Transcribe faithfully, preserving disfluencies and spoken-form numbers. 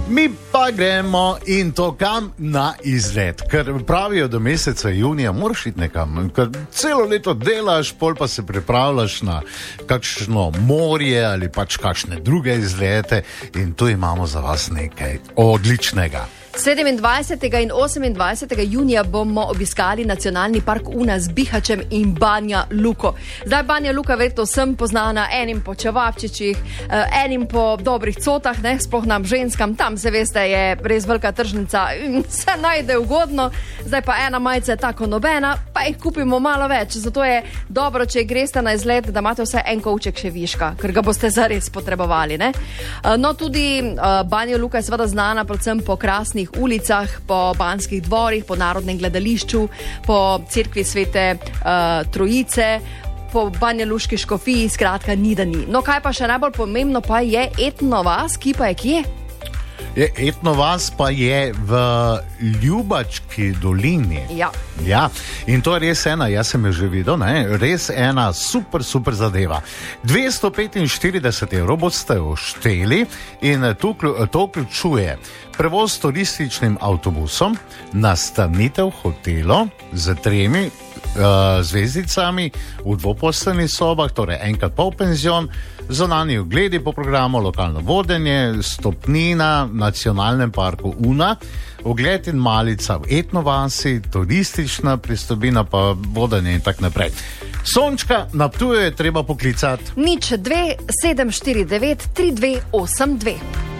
Mi pa gremo in to kam na izlet, ker pravijo do meseca junija moraš iti nekam, ker celo leto delaš, pol pa se pripravljaš na kakšno morje ali pač kakšne druge izlete in tu imamo za vas nekaj odličnega. sedemindvajsetega in osemindvajsetega junija bomo obiskali nacionalni park Una z Bihaćem in Banja Luko. Zdaj Banja Luka verjetno vsem poznana, enim po čevapčičih, enim po dobrih cotah, ne, sploh nam ženskam, tam se veste, je res velika tržnica in se najde ugodno. Zdaj pa ena majica je tako nobena, pa jih kupimo malo več, zato je dobro, če greste na izlet, da imate vsaj en kovček še viška, ker ga boste zares potrebovali, ne. No, tudi Banja Luka je seveda znana predvsem po krasnih ulicah, po Banskih dvorih, po Narodnem gledališču, po cerkvi Svete uh, Trojice, po Banjaluški škofiji, skratka ni da ni. No, kaj pa še najbolj pomembno pa je etno vas, ki pa je kje? Je, etno vas pa je v Ljubački dolini. Ja. Ja, in to je res ena, jaz sem jo že videl, ne? Res ena super, super zadeva. dvesto petinštirideset evrov boste ošteli in to, to vključuje prevoz s turističnim avtobusom, nastanitev hotelo z tremi uh, zvezdicami v dvoposteljnih sobah, torej enkrat polpenzion, zunanji ogledi po programu, lokalno vodenje, stopnina v nacionalnem parku Una, ogled in malica v etno vasi, turistična pristojbina pa vodenje in tak naprej. Sončka, na Ptuju je treba poklicati nič dve sedem štiri devet tri dve osem dve.